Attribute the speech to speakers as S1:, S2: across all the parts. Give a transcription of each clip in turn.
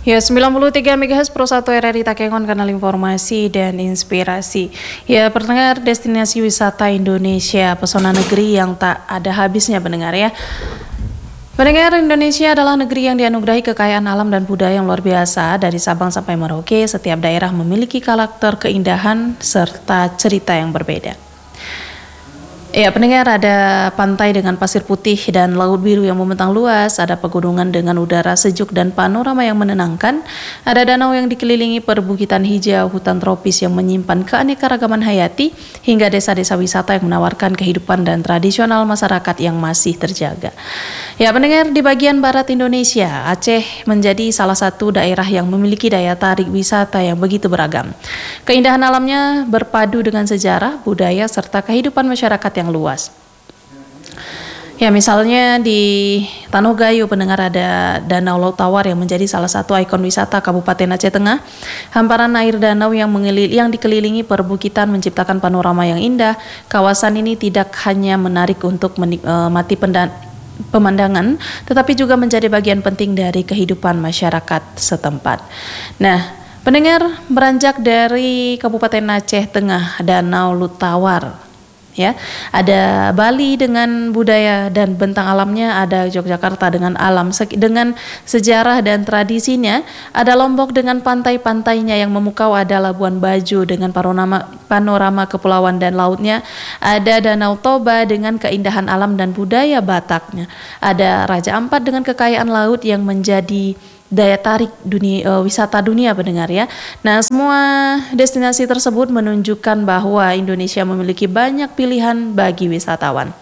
S1: Ya, 93 MHz Pro 1 RRI Takengon, kanal informasi dan inspirasi. Ya, pendengar, destinasi wisata Indonesia, pesona negeri yang tak ada habisnya, pendengar ya. Pendengar, Indonesia adalah negeri yang dianugerahi kekayaan alam dan budaya yang luar biasa. Dari Sabang sampai Merauke, setiap daerah memiliki karakter keindahan serta cerita yang berbeda. Ya, pendengar, ada pantai dengan pasir putih dan laut biru yang membentang luas, ada pegunungan dengan udara sejuk dan panorama yang menenangkan, ada danau yang dikelilingi perbukitan hijau, hutan tropis yang menyimpan keanekaragaman hayati, hingga desa-desa wisata yang menawarkan kehidupan dan tradisional masyarakat yang masih terjaga. Ya, pendengar, di bagian barat Indonesia, Aceh menjadi salah satu daerah yang memiliki daya tarik wisata yang begitu beragam. Keindahan alamnya berpadu dengan sejarah, budaya, serta kehidupan masyarakat yang luas. Ya, misalnya di Tanogayo, pendengar, ada Danau Laut Tawar yang menjadi salah satu ikon wisata Kabupaten Aceh Tengah. Hamparan air danau yang dikelilingi perbukitan menciptakan panorama yang indah. Kawasan ini tidak hanya menarik untuk menikmati pemandangan, tetapi juga menjadi bagian penting dari kehidupan masyarakat setempat. Nah, pendengar, beranjak dari Kabupaten Aceh Tengah, Danau Laut Tawar, ya, ada Bali dengan budaya dan bentang alamnya, ada Yogyakarta dengan alam dengan sejarah dan tradisinya, ada Lombok dengan pantai-pantainya yang memukau, ada Labuan Bajo dengan panorama kepulauan dan lautnya, ada Danau Toba dengan keindahan alam dan budaya Bataknya, ada Raja Ampat dengan kekayaan laut yang menjadi daya tarik wisata dunia, pendengar ya. Nah, semua destinasi tersebut menunjukkan bahwa Indonesia memiliki banyak pilihan bagi wisatawan.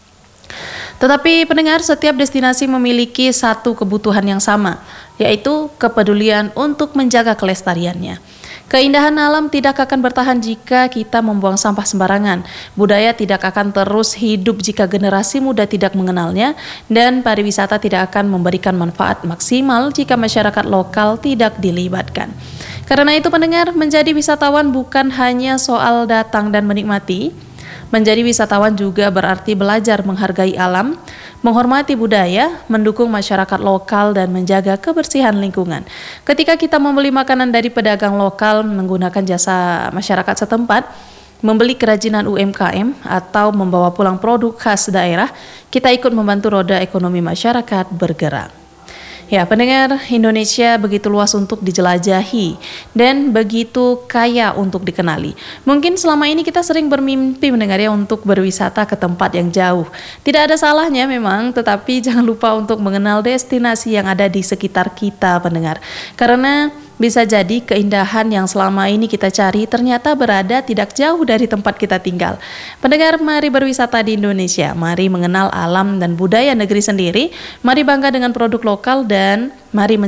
S1: Tetapi pendengar, setiap destinasi memiliki satu kebutuhan yang sama, yaitu kepedulian untuk menjaga kelestariannya. Keindahan alam tidak akan bertahan jika kita membuang sampah sembarangan. Budaya tidak akan terus hidup jika generasi muda tidak mengenalnya, dan pariwisata tidak akan memberikan manfaat maksimal jika masyarakat lokal tidak dilibatkan. Karena itu, pendengar, menjadi wisatawan bukan hanya soal datang dan menikmati. Menjadi wisatawan juga berarti belajar menghargai alam, menghormati budaya, mendukung masyarakat lokal, dan menjaga kebersihan lingkungan. Ketika kita membeli makanan dari pedagang lokal, menggunakan jasa masyarakat setempat, membeli kerajinan UMKM, atau membawa pulang produk khas daerah, kita ikut membantu roda ekonomi masyarakat bergerak. Ya, pendengar, Indonesia begitu luas untuk dijelajahi dan begitu kaya untuk dikenali. Mungkin selama ini kita sering bermimpi, mendengar ya, untuk berwisata ke tempat yang jauh. Tidak ada salahnya memang, tetapi jangan lupa untuk mengenal destinasi yang ada di sekitar kita, pendengar. Karena bisa jadi keindahan yang selama ini kita cari ternyata berada tidak jauh dari tempat kita tinggal. Pendengar, mari berwisata di Indonesia. Mari mengenal alam dan budaya negeri sendiri. Mari bangga dengan produk lokal, dan mari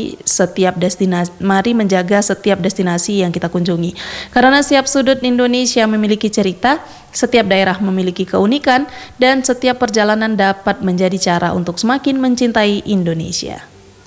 S1: menjaga setiap destinasi yang kita kunjungi. Karena setiap sudut Indonesia memiliki cerita, setiap daerah memiliki keunikan, dan setiap perjalanan dapat menjadi cara untuk semakin mencintai Indonesia.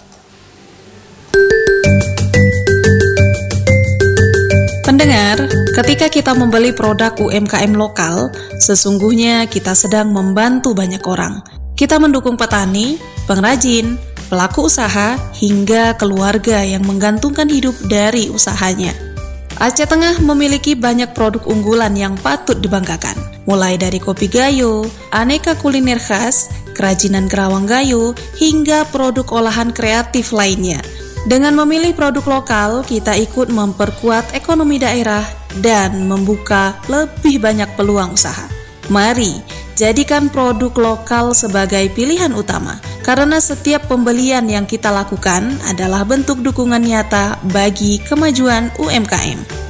S1: Pendengar, ketika kita membeli produk UMKM lokal, sesungguhnya kita sedang membantu banyak orang. Kita mendukung petani, pengrajin, pelaku usaha, hingga keluarga yang menggantungkan hidup dari usahanya. Aceh Tengah memiliki banyak produk unggulan yang patut dibanggakan, mulai dari kopi gayo, aneka kuliner khas, kerajinan kerawang gayo, hingga produk olahan kreatif lainnya. Dengan memilih produk lokal, kita ikut memperkuat ekonomi daerah dan membuka lebih banyak peluang usaha. Mari jadikan produk lokal sebagai pilihan utama, karena setiap pembelian yang kita lakukan adalah bentuk dukungan nyata bagi kemajuan UMKM.